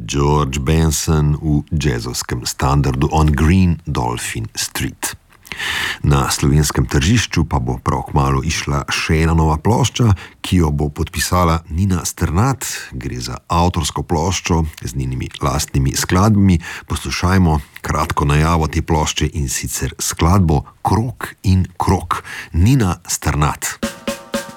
George Benson v jazzovskem standardu On Green Dolphin Street. Na slovenskem tržišču pa bo prav kmalu išla še ena nova plošča, ki jo bo podpisala Nina Strnad. Gre za avtorsko ploščo z njenimi lastnimi skladbami. Poslušajmo kratko najavo te plošče in sicer skladbo Krog in krog. Nina Strnad.